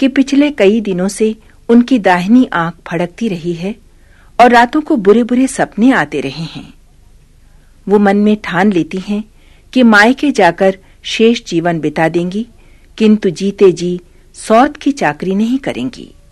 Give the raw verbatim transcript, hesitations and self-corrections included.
कि पिछले कई दिनों से उनकी दाहिनी आंख फड़कती रही है और रातों को बुरे बुरे सपने आते रहे हैं। वो मन में ठान लेती हैं कि मायके जाकर शेष जीवन बिता देंगी, किंतु जीते जी सौत की चाकरी नहीं करेंगी।